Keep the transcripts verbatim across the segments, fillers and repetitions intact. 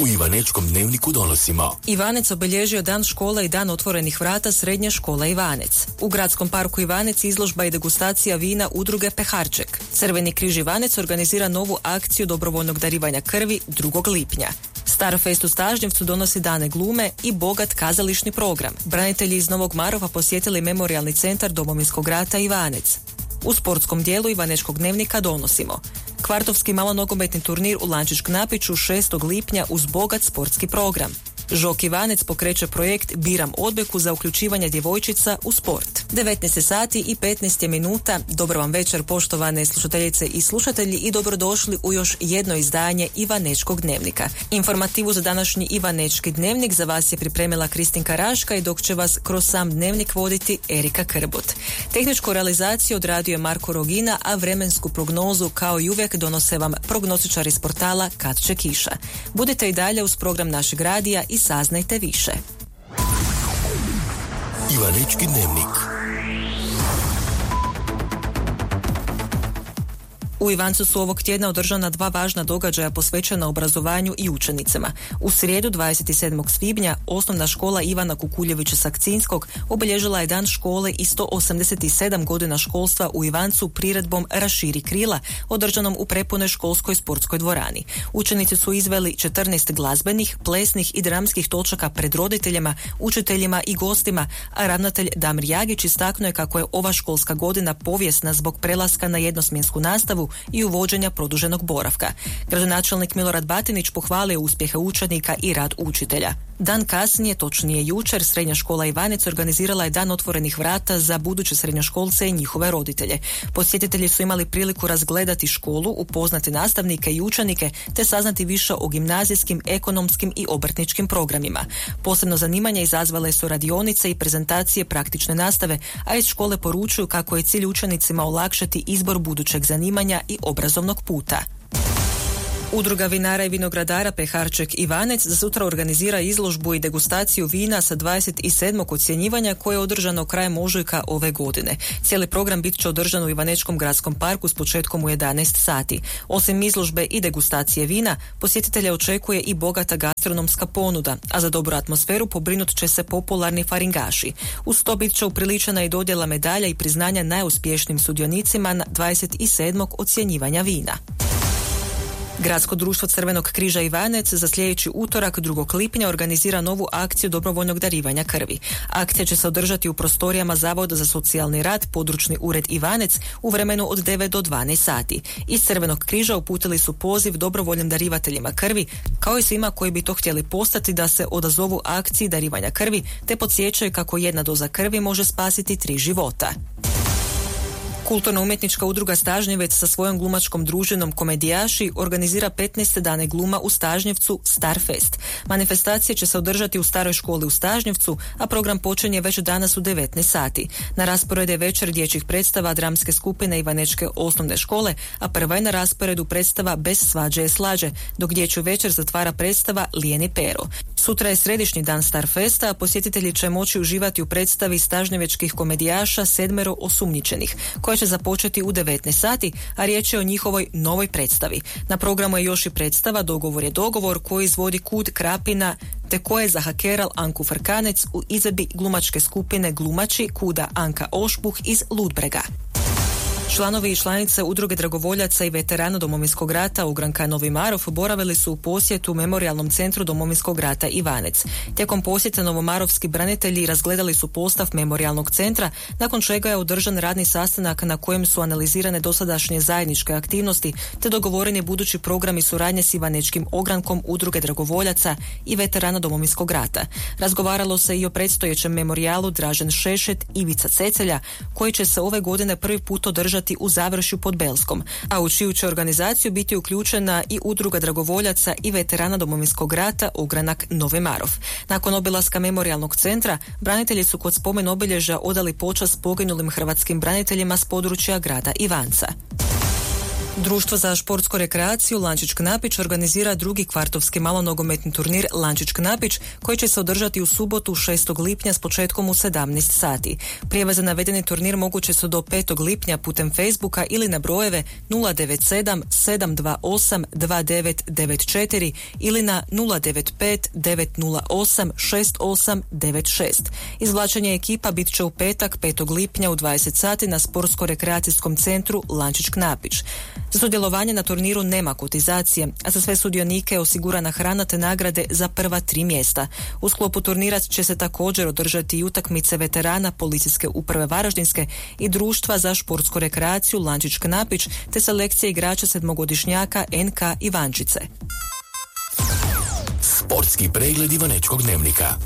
U Ivanečkom dnevniku donosimo. Ivanec obilježio dan škole i dan otvorenih vrata Srednje škole Ivanec. U Gradskom parku Ivanec izložba i degustacija vina udruge Peharček. Crveni križ Ivanec organizira novu akciju dobrovoljnog darivanja krvi drugog lipnja. Starfest u Stažnjevcu donosi dane glume i bogat kazališni program. Branitelji iz Novog Marofa posjetili Memorijalni centar Domovinskog rata Ivanec. U sportskom dijelu Ivanečkog dnevnika donosimo kvartovski malonogometni turnir u Lančić-Knapiću šestog lipnja uz bogat sportski program. Žok Ivanec pokreće projekt Biram odbeku za uključivanje djevojčica u sport. devetnaest sati i petnaest minuta. Dobro vam večer, poštovane slušateljice i slušatelji, i dobrodošli u još jedno izdanje Ivanečkog dnevnika. Informativu za današnji Ivanečki dnevnik za vas je pripremila Kristinka Raška i dok će vas kroz sam dnevnik voditi Erika Krbut. Tehničku realizaciju odradio je Marko Rogina, a vremensku prognozu kao i uvijek donose vam prognostičari iz portala Kad će kiša. Budite i dalje uz program našeg radija i saznajte više. Ivanečki dnevnik. U Ivancu su ovog tjedna održana dva važna događaja posvećena obrazovanju i učenicima. U srijedu dvadeset sedmog svibnja osnovna škola Ivana Kukuljevića Sakcinskog obilježila je dan škole i sto osamdeset sedam godina školstva u Ivancu priredbom Raširi krila, održanom u prepunoj školskoj sportskoj dvorani. Učenici su izveli četrnaest glazbenih, plesnih i dramskih točaka pred roditeljima, učiteljima i gostima, a ravnatelj Damir Jagić istaknuo je kako je ova školska godina povijesna zbog prelaska na jednosmjensku nastavu i uvođenja produženog boravka. Gradonačelnik Milorad Batinić pohvalio uspjehe učenika i rad učitelja. Dan kasnije, točnije jučer, Srednja škola Ivanec organizirala je dan otvorenih vrata za buduće srednjoškolce i njihove roditelje. Posjetitelji su imali priliku razgledati školu, upoznati nastavnike i učenike, te saznati više o gimnazijskim, ekonomskim i obrtničkim programima. Posebno zanimanje izazvale su radionice i prezentacije praktične nastave, a iz škole poručuju kako je cilj učenicima olakšati izbor budućeg zanimanja i obrazovnog puta. Udruga vinara i vinogradara Peharček Ivanec za sutra organizira izložbu i degustaciju vina sa dvadeset sedmog ocjenjivanja koje je održano krajem ožujka ove godine. Cijeli program bit će održan u Ivanečkom gradskom parku s početkom u jedanaest sati. Osim izložbe i degustacije vina, posjetitelja očekuje i bogata gastronomska ponuda, a za dobru atmosferu pobrinut će se popularni faringaši. Uz to bit će upriličena i dodjela medalja i priznanja najuspješnijim sudionicima na dvadeset sedmog ocjenjivanja vina. Gradsko društvo Crvenog križa Ivanec za sljedeći utorak drugog lipnja organizira novu akciju dobrovoljnog darivanja krvi. Akcija će se održati u prostorijama Zavoda za socijalni rad, područni ured Ivanec u vremenu od devet do dvanaest sati. Iz Crvenog križa uputili su poziv dobrovoljnim darivateljima krvi, kao i svima koji bi to htjeli postati, da se odazovu akciji darivanja krvi, te podsjećaju kako jedna doza krvi može spasiti tri života. Kulturno-umjetnička udruga Stažnjevec sa svojom glumačkom družinom Komedijaši organizira petnaest dane gluma u Stažnjevcu Starfest. Manifestacija će se održati u staroj školi u Stažnjevcu, a program počinje već danas u devetnaest sati. Na rasporedu je večer dječjih predstava dramske skupine Ivanečke osnovne škole, a prva je na rasporedu predstava Bez svađe je slađe, dok dječju večer zatvara predstava Lijeni Pero. Sutra je središnji dan Starfesta, a posjetitelji će moći uživati u predstavi stažnjevečkih komedijaša Sedmero osumnjičenih, koja će započeti u devetnaest sati, a riječ je o njihovoj novoj predstavi. Na programu je još i predstava Dogovor je dogovor, koju izvodi Kud Krapina, te koje je zahakeral Anku Frkanec u izvedbi glumačke skupine Glumači Kuda Anka Ošpuh iz Ludbrega. Članovi i članice udruge dragovoljaca i veterana Domovinskog rata Ugranka Novi Marof boravili su u posjetu Memorijalnom centru Domovinskog rata Ivanec. Tijekom posjeta novomarovski branitelji razgledali su postav Memorijalnog centra, nakon čega je održan radni sastanak na kojem su analizirane dosadašnje zajedničke aktivnosti te dogovoreni budući programi suradnje s Ivanečkim ogrankom udruge dragovoljaca i veterana Domovinskog rata. Razgovaralo se i o predstojećem memorijalu Dražen Šešet Ivica Cecelja, koji će se ove godine prvi put održati u Završju pod Belskom, a u čiju će organizaciju biti uključena i udruga dragovoljaca i veterana Domovinskog rata Ogranak Novi Marof. Nakon obilaska memorijalnog centra, branitelji su kod spomen obilježja odali počast poginulim hrvatskim braniteljima s područja grada Ivanca. Društvo za športsku rekreaciju Lančić-Knapić organizira drugi kvartovski malonogometni turnir Lančić-Knapić koji će se održati u subotu šestog lipnja s početkom u sedamnaest sati. Prijave za navedeni turnir moguće su do petog lipnja putem Facebooka ili na brojeve nula devet sedam sedam dva osam dva devet devet četiri ili na nula devet pet devet nula osam šest osam devet šest. Izvlačenje ekipa bit će u petak petog lipnja u dvadeset sati na sportsko-rekreacijskom centru Lančić-Knapić. Za sudjelovanje na turniru nema kotizacije, a za sve sudionike je osigurana hrana te nagrade za prva tri mjesta. U sklopu turnira će se također održati i utakmice veterana Policijske uprave Varaždinske i Društva za športsku rekreaciju Lančić-Knapić te selekcije igrača sedmogodišnjaka N K Ivančice. Sportski pregled Ivanečkog dnevnika.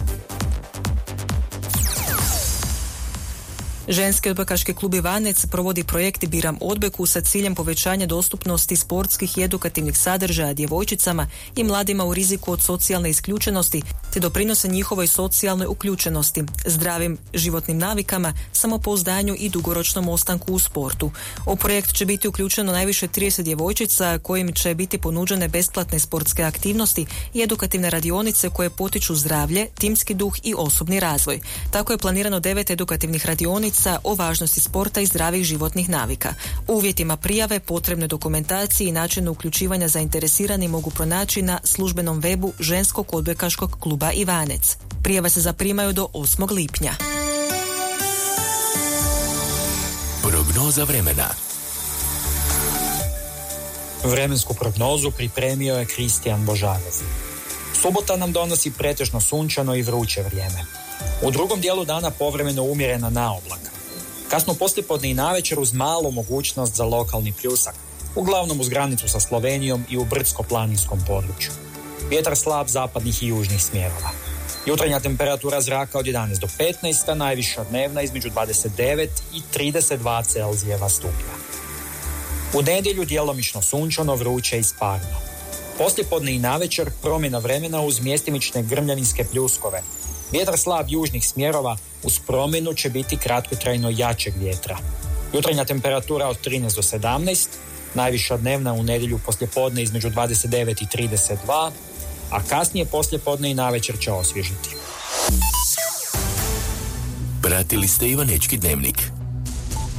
Ženski odbojkaški klub Ivanec provodi projekt Biram odbojku sa ciljem povećanja dostupnosti sportskih i edukativnih sadržaja djevojčicama i mladima u riziku od socijalne isključenosti te doprinose njihovoj socijalnoj uključenosti, zdravim životnim navikama, samopouzdanju i dugoročnom ostanku u sportu. U projekt će biti uključeno najviše trideset djevojčica kojim će biti ponuđene besplatne sportske aktivnosti i edukativne radionice koje potiču zdravlje, timski duh i osobni razvoj. Tako je planirano devet edukativnih radionica o važnosti sporta i zdravih životnih navika. U uvjetima prijave, potrebne dokumentacije i načinu uključivanja zainteresirani mogu pronaći na službenom webu Ženskog odbojkaškog kluba Ivanec. Prijave se zaprimaju do osmog lipnja. Prognoza vremena. Vremensku prognozu pripremio je Kristijan Božarov. Subota nam donosi pretežno sunčano i vruće vrijeme. U drugom dijelu dana povremeno umjerena naoblaka. Kasno poslijepodne i navečer uz malu mogućnost za lokalni pljusak, uglavnom uz granicu sa Slovenijom i u brdsko-planinskom području. Vjetar slab zapadnih i južnih smjerova. Jutarnja temperatura zraka od jedanaest do petnaest, a najviša dnevna između dvadeset devet i trideset dva Celzijeva stupnja. U nedjelju djelomično sunčano, vruće i sparno. Poslijepodne i navečer promjena vremena uz mjestimične grmljavinske pljuskove. Vjetar slab južnih smjerova uz promjenu će biti kratkotrajno jačeg vjetra. Jutarnja temperatura od trinaest do sedamnaest, najviša dnevna u nedjelju poslijepodne između dvadeset devet i trideset dva, a kasnije poslijepodne i navečer će osvježiti. Pratili ste Ivanečki dnevnik.